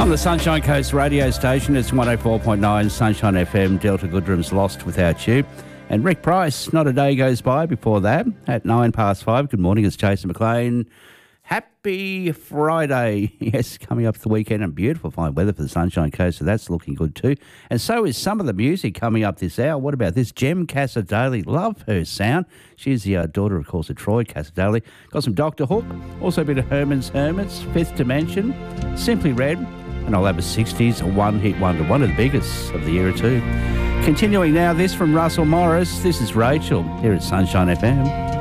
On the Sunshine Coast radio station, it's 104.9 Sunshine FM, Delta Goodrum's Lost Without You. And Rick Price, not a day goes by before that, at 5:09. Good morning, it's Jason McLean. Happy Friday. Yes, coming up to the weekend and beautiful fine weather for the Sunshine Coast, so that's looking good too. And so is some of the music coming up this hour. What about this? Jem Cassar-Daley, love her sound. She's the daughter, of course, of Troy Cassar-Daley. Got some Dr. Hook, also a bit of Herman's Hermits, Fifth Dimension, Simply Red, and I'll have a 60s one-hit wonder, one of the biggest of the era too. Continuing now, this from Russell Morris. This is Rachel here at Sunshine FM.